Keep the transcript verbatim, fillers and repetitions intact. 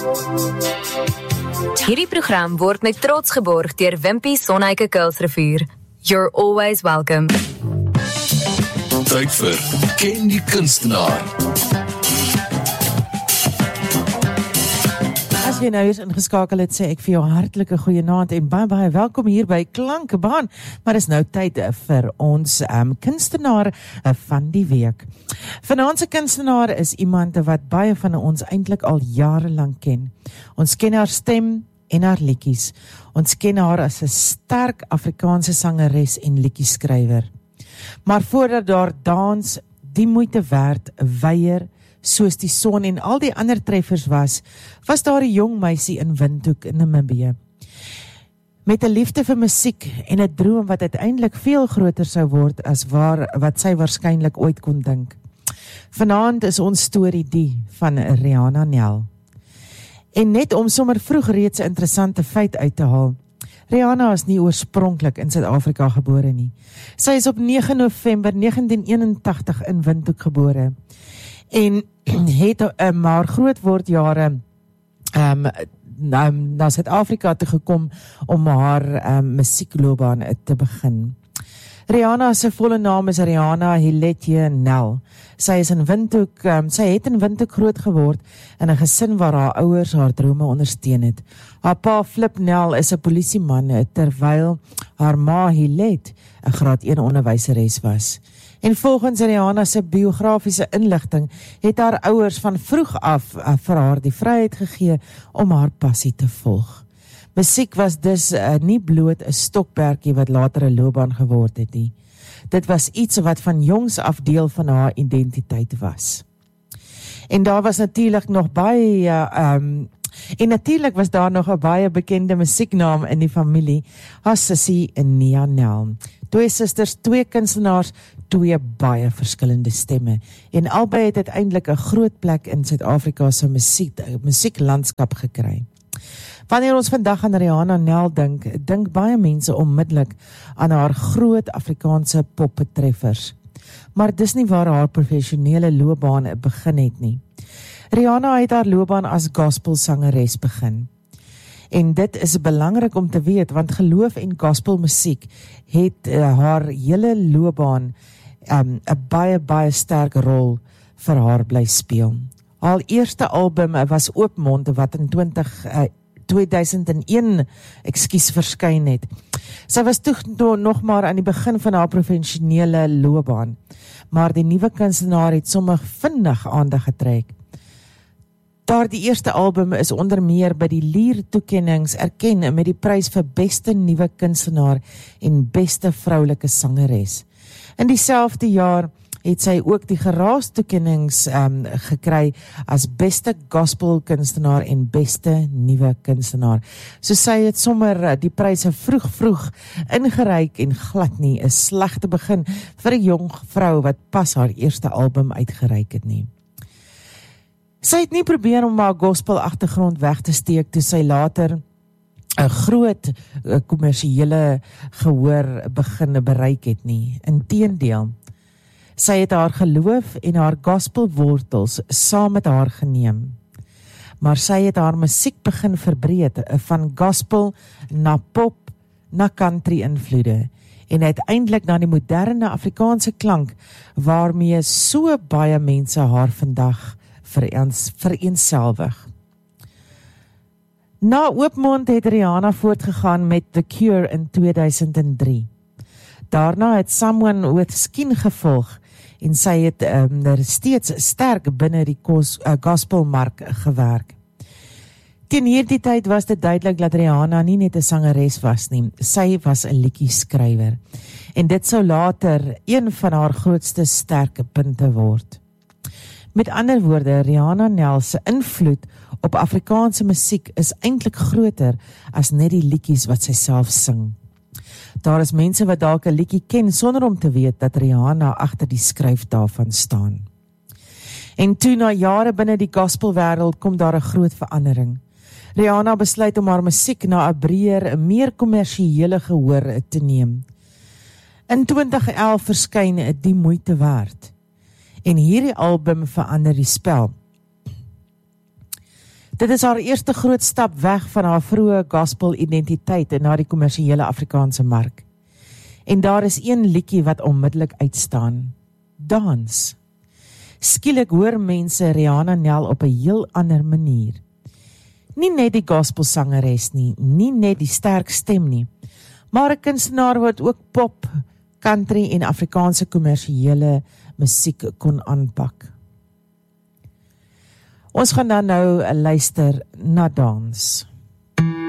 Hierdie program word met trots geborg deur Wimpy Sonheike Kuilsrivier. You're always welcome. Tyd vir Ken die Kunstenaar. As jy nou eens ingeskakel het, sê ek vir jou hartelike goeienaand en baie baie welkom hier by Klankebaan. Maar is nou tyd vir ons um, kunstenaar van die week. Vanaand se kunstenaar is iemand wat baie van ons eintlik al jarelang ken. Ons ken haar stem en haar liedjies. Ons ken haar as 'n sterk Afrikaanse sangeres en liedjieskrywer. Maar voordat daar dans, die moeite werd, weier, soos die son en al die ander treffers was, was daar 'n jong meisie in Windhoek in Namibië. Met 'n liefde vir musiek en 'n droom wat uiteindelik veel groter sou word as waar, wat sy waarskynlik ooit kon dink. Vanaand is ons storie die van Rihanna Nel. En net om sommer vroeg reeds 'n interessante feit uit te haal. Rihanna is nie oorspronklik in Suid-Afrika gebore nie. Sy is op nege November negentien eenentagtig in Windhoek gebore. En het um, haar grootwordjare um, na, na Suid-Afrika toe gekom om haar um, musiekloopbaan te begin. Rihanna se volle naam is Rihanna Hiletje Nel. Sy is in Windhoek, um, sy het in Windhoek groot geword in 'n gesin waar haar ouers haar drome ondersteun het. Haar pa Flip Nel is 'n polisieman terwyl haar ma Hilet 'n graad een onderwyseres was. En volgens Rihanna se biografiese inligting het haar ouers van vroeg af uh, vir haar die vryheid gegee om haar passie te volg. Musiek was dus uh, nie bloot 'n stokperdjie wat later 'n loopbaan geword het nie. Dit was iets wat van jongs af deel van haar identiteit was. En daar was natuurlik nog baie uh, um, en natuurlik was daar nog 'n baie bekende musieknaam in die familie, haar sussie Nia Nel. Twee susters, twee kunstenaars, twee baie verskillende stemme. En albei het uiteindelik 'n groot plek in Suid-Afrika se musiek, musieklandskap gekry. Wanneer ons vandag aan Rihanna Nel dink, dink baie mense onmiddellik aan haar groot Afrikaanse poppetreffers. Maar dis nie waar haar professionele loopbaan begin het nie. Rihanna het haar loopbaan as gospelsangeres begin. En dit is belangrik om te weet, want geloof en gospelmusiek het uh, haar hele loopbaan 'n um, baie baie sterk rol vir haar bly speel. Haar eerste album was Oopmond wat in twintig, uh, tweeduisend een ekskuus verskyn het. Sy was toe nog maar aan die begin van haar professionele loopbaan, maar die nuwe kunstenaar het sommer vinnig aandag getrek. Daar die eerste album is onder meer by die Lier toekennings erken met die prys vir beste nuwe kunstenaar en beste vroulike sangeres. In dieselfde jaar het sy ook die Geraas toekennings um, gekry as beste gospel kunstenaar en beste nuwe kunstenaar. So sy het sommer die pryse vroeg vroeg ingereik en glad nie 'n slegte begin vir 'n jong vrou wat pas haar eerste album uitgereik het nie. Sy het nie probeer om haar gospel agtergrond weg te steek toe sy later 'n groot kommersiële gehoor begin bereik het nie. Inteendeel, sy het haar geloof en haar gospelwortels saam met haar geneem. Maar sy het haar musiek begin verbreed van gospel na pop, na country invloede en uiteindelik na die moderne Afrikaanse klank waarmee so baie mense haar vandag vereenselwig. Na Oopmond het Rihanna voortgegaan met The Cure in tweeduisend drie. Daarna het Someone With Skin gevolg en sy het um, steeds sterk binne die kos, uh, gospelmark gewerk. Teen hierdie tyd was dit duidelik dat Rihanna nie net 'n sangeres was nie, sy was 'n liedjieskrywer. En dit sou later een van haar grootste sterke punte word. Met ander woorde, Rihanna Nel se invloed op Afrikaanse musiek is eintlik groter as net die liedjies wat sy self sing. Daar is mense wat dalk 'n liedjie ken sonder om te weet dat Rihanna agter die skryf daarvan staan. En toe na jare binne die gospelwêreld kom daar 'n groot verandering. Rihanna besluit om haar musiek na 'n breër, 'n meer kommersiële gehoor te neem. In twintig elf verskyn Die Moeite Werd. En hierdie album verander die spel. Dit is haar eerste groot stap weg van haar vroeë gospel-identiteit en na die kommersiële Afrikaanse mark. En daar is een liedjie wat onmiddellik uitstaan. Dans. Skielik hoor mense Rihanna Nel op 'n heel ander manier. Nie net die gospelsangeres nie, nie net die sterk stem nie, maar 'n kunstenaar wat ook pop, country en Afrikaanse kommersiële musiek kon aanpak. Ons gaan dan nou luister na Dans.